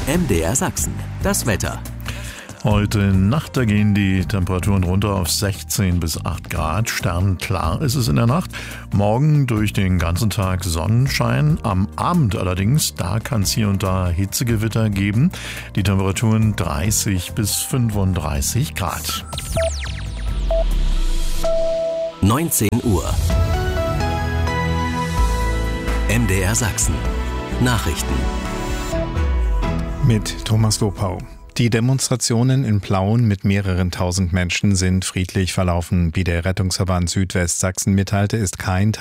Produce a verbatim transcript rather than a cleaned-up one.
M D R Sachsen, das Wetter. Heute Nacht, da gehen die Temperaturen runter auf sechzehn bis acht Grad. Sternklar ist es in der Nacht. Morgen durch den ganzen Tag Sonnenschein. Am Abend allerdings, da kann es hier und da Hitzegewitter geben. Die Temperaturen dreißig bis fünfunddreißig Grad. neunzehn Uhr. M D R Sachsen. Nachrichten. Mit Thomas Lopau. Die Demonstrationen in Plauen mit mehreren tausend Menschen sind friedlich verlaufen. Wie der Rettungsverband Südwestsachsen mitteilte, ist kein